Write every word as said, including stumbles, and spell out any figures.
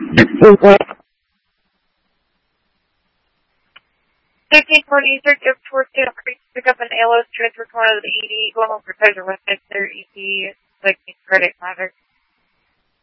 fifteen forty Eastern, give towards Taylor Creek, pick up an A L O, transfer corner of the E D, go home for pleasure with their E T, like credit matter.